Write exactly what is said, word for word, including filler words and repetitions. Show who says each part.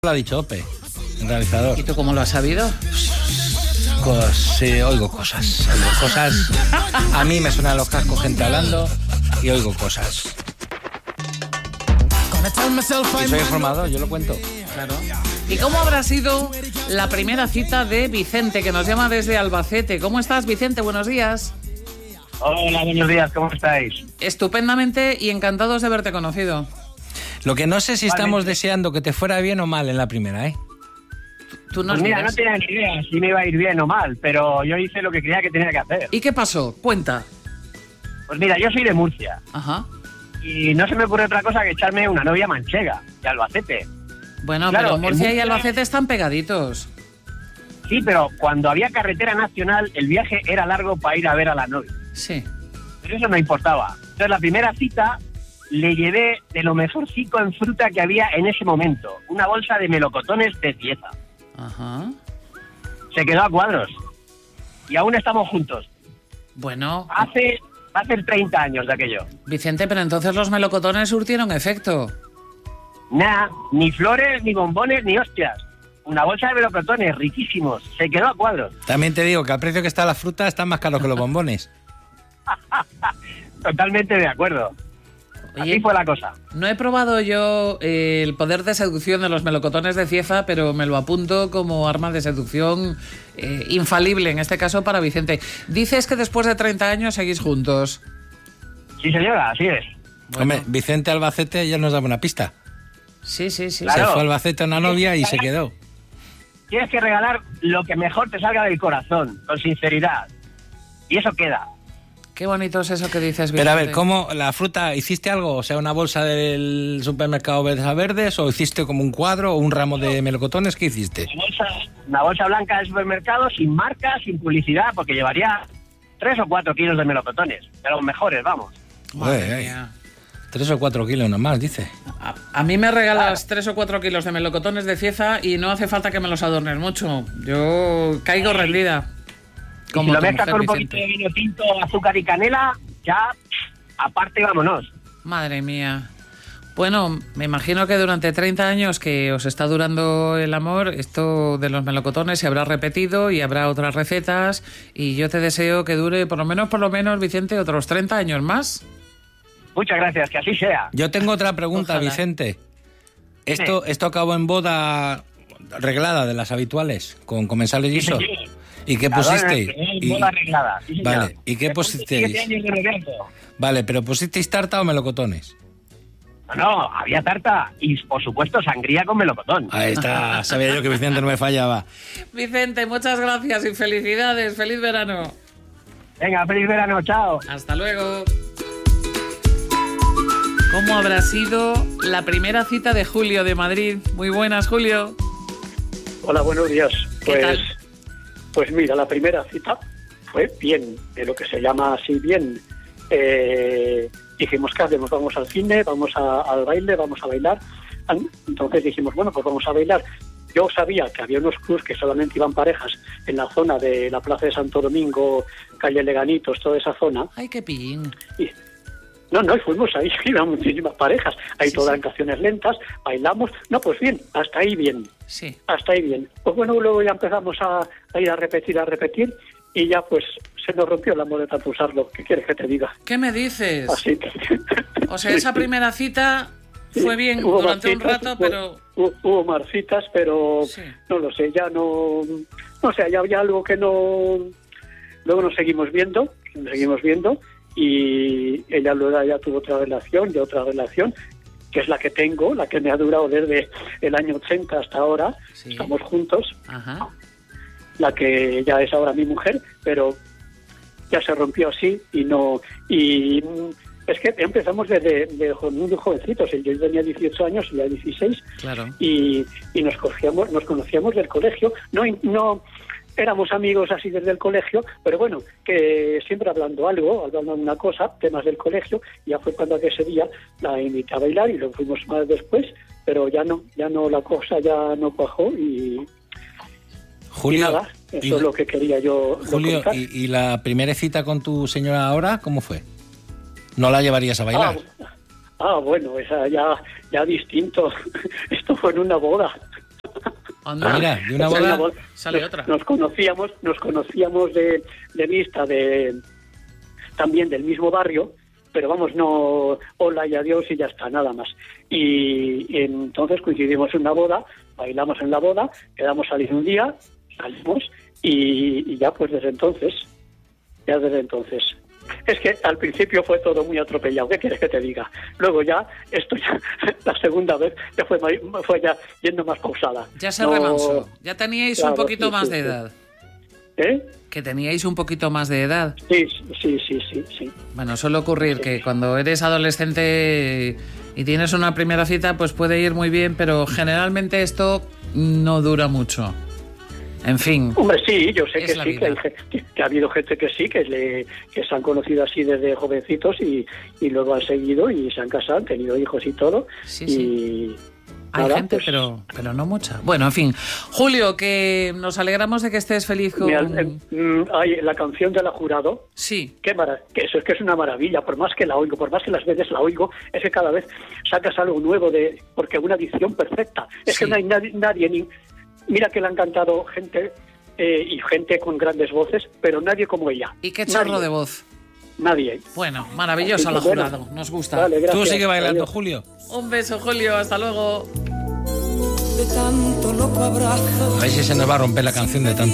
Speaker 1: Lo ha dicho Ope, el realizador.
Speaker 2: ¿Y tú cómo lo has sabido?
Speaker 1: Pues sí, oigo cosas. Oigo cosas. A mí me suenan los cascos gente hablando y oigo cosas. Y soy informado, yo lo cuento.
Speaker 2: Claro. ¿Y cómo habrá sido la primera cita de Vicente, que nos llama desde Albacete? ¿Cómo estás, Vicente? Buenos días.
Speaker 3: Hola, buenos días, ¿cómo estáis?
Speaker 2: Estupendamente y encantados de haberte conocido.
Speaker 1: Lo que no sé si
Speaker 3: Vale.
Speaker 1: estamos deseando que te fuera bien o mal en la primera, ¿eh?
Speaker 2: Tú nos
Speaker 3: Pues mira,
Speaker 2: dirás.
Speaker 3: no tenía ni idea si me iba a ir bien o mal, pero yo hice lo que creía que tenía que hacer.
Speaker 2: ¿Y qué pasó? Cuenta.
Speaker 3: Pues mira, yo soy de Murcia
Speaker 2: Ajá.
Speaker 3: y no se me ocurre otra cosa que echarme una novia manchega, de Albacete.
Speaker 2: Bueno,
Speaker 3: Claro,
Speaker 2: pero
Speaker 3: en
Speaker 2: Murcia y
Speaker 3: Murcia-
Speaker 2: Albacete están pegaditos.
Speaker 3: Sí, pero cuando había carretera nacional, el viaje era largo para ir a ver a la novia.
Speaker 2: Sí.
Speaker 3: Pero eso no importaba. Entonces, la primera cita le llevé de lo mejorcico en fruta que había en ese momento. Una bolsa de melocotones de Cieza.
Speaker 2: Ajá.
Speaker 3: Se quedó a cuadros. Y aún estamos juntos.
Speaker 2: Bueno,
Speaker 3: Hace, va a ser treinta años de aquello.
Speaker 2: Vicente, pero entonces los melocotones surtieron efecto.
Speaker 3: Nada, ni flores, ni bombones, ni hostias. Una bolsa de melocotones riquísimos. Se quedó a cuadros.
Speaker 1: También te digo que al precio que está la fruta están más caros que los bombones.
Speaker 3: Totalmente de acuerdo.
Speaker 2: Oye,
Speaker 3: Así fue la cosa.
Speaker 2: no he probado yo eh, el poder de seducción de los melocotones de Cieza, pero me lo apunto como arma de seducción eh, infalible, en este caso para Vicente. Dices que después de treinta años seguís juntos.
Speaker 3: Sí, señora, así es.
Speaker 2: Bueno.
Speaker 1: Hombre, Vicente Albacete ya nos daba una pista.
Speaker 2: Sí, sí, sí.
Speaker 3: Claro.
Speaker 1: Se fue a Albacete a una novia y se quedó.
Speaker 3: Tienes que regalar lo que mejor te salga del corazón, con sinceridad. Y eso queda.
Speaker 2: Qué bonito es eso que dices, Vicente.
Speaker 1: Pero a ver, ¿cómo la fruta, hiciste algo? O sea, ¿una bolsa del supermercado Verdes Verdes o hiciste como un cuadro o un ramo de melocotones? ¿Qué hiciste?
Speaker 3: Una bolsa, una bolsa blanca del supermercado, sin marca, sin publicidad, porque llevaría tres o cuatro kilos de melocotones. De los mejores, vamos.
Speaker 2: Madre
Speaker 1: Ué,
Speaker 2: mía.
Speaker 1: Tres o cuatro kilos nomás, dice.
Speaker 2: A, a mí me regalas tres o cuatro kilos de melocotones de Cieza y no hace falta que me los adornes mucho. Yo caigo rendida.
Speaker 3: Y
Speaker 2: Como
Speaker 3: si lo
Speaker 2: tu
Speaker 3: mezclas
Speaker 2: mujer,
Speaker 3: con un poquito
Speaker 2: Vicente.
Speaker 3: de vino tinto, azúcar y canela, ya, aparte, vámonos.
Speaker 2: Madre mía. Bueno, me imagino que durante treinta años que os está durando el amor, esto de los melocotones se habrá repetido y habrá otras recetas y yo te deseo que dure por lo menos, por lo menos, Vicente, otros treinta años más.
Speaker 3: Muchas gracias, que así sea.
Speaker 1: Yo tengo otra pregunta,
Speaker 2: Ojalá.
Speaker 1: Vicente. Esto, esto acabó en boda reglada de las habituales, con comensales y eso.
Speaker 3: Sí,
Speaker 1: ¿Y qué
Speaker 3: Claro,
Speaker 1: pusisteis?
Speaker 3: en
Speaker 1: Y-
Speaker 3: boda arreglada, sí, señor.
Speaker 1: Vale, ¿y qué
Speaker 3: Después de
Speaker 1: pusisteis?
Speaker 3: siete años de noviazgo.
Speaker 1: Vale, pero ¿pusisteis tarta o melocotones?
Speaker 3: No, no, había tarta y, por supuesto, sangría con melocotón.
Speaker 1: Ahí está, sabía yo que Vicente no me fallaba.
Speaker 2: Vicente, muchas gracias y felicidades. Feliz verano.
Speaker 3: Venga, feliz verano, chao.
Speaker 2: Hasta luego. ¿Cómo habrá sido la primera cita de Julio de Madrid? Muy buenas, Julio.
Speaker 4: Hola, buenos días.
Speaker 2: ¿Qué
Speaker 4: Pues,
Speaker 2: tal?
Speaker 4: pues mira, la primera cita fue bien, de lo que se llama así bien. Eh, dijimos, ¿qué hacemos? Vamos al cine, vamos a- al baile, vamos a bailar. Entonces dijimos, bueno, pues vamos a bailar. Yo sabía que había unos clubs que solamente iban parejas en la zona de la Plaza de Santo Domingo, calle Leganitos, toda esa zona.
Speaker 2: Ay, qué pillín.
Speaker 4: Y, no, no, y fuimos ahí, iban muchísimas parejas. Ahí
Speaker 2: Sí,
Speaker 4: todas
Speaker 2: sí.
Speaker 4: en canciones lentas, bailamos. No, pues bien, hasta ahí bien.
Speaker 2: Sí.
Speaker 4: Hasta ahí bien. Pues bueno, luego ya empezamos a, a ir a repetir, a repetir, y ya pues se nos rompió el amor de tanto usarlo. ¿Qué quieres que te diga?
Speaker 2: ¿Qué me dices?
Speaker 4: Así que...
Speaker 2: O sea, esa primera cita fue bien
Speaker 4: Hubo
Speaker 2: durante un
Speaker 4: marcitas,
Speaker 2: rato,
Speaker 4: hubo-
Speaker 2: pero...
Speaker 4: Hubo, hubo marcitas, pero
Speaker 2: Sí.
Speaker 4: no lo sé, ya no... No sé, ya había algo que no... Luego nos seguimos viendo, nos seguimos viendo, y ella luego ya tuvo otra relación, y otra relación, que es la que tengo, la que me ha durado desde el año ochenta hasta ahora.
Speaker 2: Sí.
Speaker 4: Estamos juntos.
Speaker 2: Ajá.
Speaker 4: La que ya es ahora mi mujer, pero ya se rompió así y no... Y mm, es que empezamos desde de, muy jovencitos. Yo tenía dieciocho años y ya dieciséis,
Speaker 2: Claro.
Speaker 4: y, y nos conocíamos, nos conocíamos del colegio. No, no éramos amigos así desde el colegio, pero bueno, que siempre hablando algo, hablando de una cosa, temas del colegio. Ya fue cuando ese día la invité a bailar y lo fuimos más después, pero ya no, ya no, la cosa ya no cuajó y...
Speaker 1: Julio,
Speaker 4: y nada, eso
Speaker 1: y-
Speaker 4: es lo que quería yo
Speaker 1: Julio,
Speaker 4: contar.
Speaker 1: ¿y, y la primera cita con tu señora ahora, cómo fue? ¿No la llevarías a bailar?
Speaker 4: Ah, ah, bueno, esa ya, ya distinto. Esto fue en una boda.
Speaker 2: Anda.
Speaker 1: Ah, mira, de una
Speaker 4: O sea,
Speaker 1: boda
Speaker 4: boda,
Speaker 2: sale
Speaker 4: nos,
Speaker 2: otra.
Speaker 4: Nos conocíamos, nos conocíamos de, de vista, de también del mismo barrio, pero vamos, no, hola y adiós y ya está, nada más. Y, y entonces coincidimos en una boda, bailamos en la boda, quedamos a salir un día, salimos y, y ya pues desde entonces, ya desde entonces. Es que al principio fue todo muy atropellado, ¿qué quieres que te diga? Luego ya, esto ya, la segunda vez, ya fue, fue ya yendo más pausada.
Speaker 2: Ya se
Speaker 4: No,
Speaker 2: remansó. Ya teníais
Speaker 4: claro,
Speaker 2: un poquito
Speaker 4: sí,
Speaker 2: más
Speaker 4: sí,
Speaker 2: de
Speaker 4: sí.
Speaker 2: edad.
Speaker 4: ¿Eh?
Speaker 2: Que teníais un poquito más de edad.
Speaker 4: Sí, sí, sí, sí, sí.
Speaker 2: Bueno, suele ocurrir que cuando eres adolescente y tienes una primera cita, pues puede ir muy bien, pero generalmente esto no dura mucho. En fin.
Speaker 4: Hombre, sí, yo sé
Speaker 2: Es
Speaker 4: que
Speaker 2: la
Speaker 4: sí, que, hay,
Speaker 2: vida.
Speaker 4: ge- que, que ha habido gente que sí, que, le, que se han conocido así desde jovencitos y, y luego han seguido y se han casado, han tenido hijos y todo.
Speaker 2: Sí,
Speaker 4: y
Speaker 2: sí. Hay
Speaker 4: nada,
Speaker 2: gente,
Speaker 4: pues,
Speaker 2: pero, pero no mucha. Bueno, en fin. Julio, que nos alegramos de que estés feliz con...
Speaker 4: mira, eh, mm, hay la canción de la Jurado,
Speaker 2: Sí.
Speaker 4: qué mara- que eso es que es una maravilla, por más que la oigo, por más que las veces la oigo, es que cada vez sacas algo nuevo, de porque una dicción perfecta. Es
Speaker 2: Sí.
Speaker 4: que no hay nadie, nadie ni, mira que le han cantado gente eh, y gente con grandes voces, pero nadie como ella.
Speaker 2: Y qué chorro
Speaker 4: Nadie.
Speaker 2: de voz.
Speaker 4: Nadie.
Speaker 2: Bueno, maravillosa
Speaker 4: Así
Speaker 2: la
Speaker 4: que, bueno,
Speaker 2: jurado. Nos gusta.
Speaker 4: Vale,
Speaker 1: Tú
Speaker 4: gracias.
Speaker 1: sigue bailando,
Speaker 4: Adiós.
Speaker 1: Julio.
Speaker 2: Un beso, Julio. Hasta luego.
Speaker 5: De tanto loco abrazo.
Speaker 1: A ver si se nos va a romper la canción de tanto.